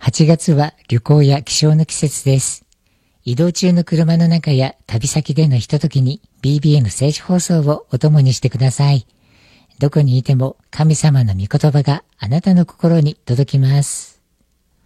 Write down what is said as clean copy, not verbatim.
8月は旅行や気象の季節です。移動中の車の中や旅先でのひとときに BBN 聖書放送をお供にしてください。どこにいても神様の御言葉があなたの心に届きます。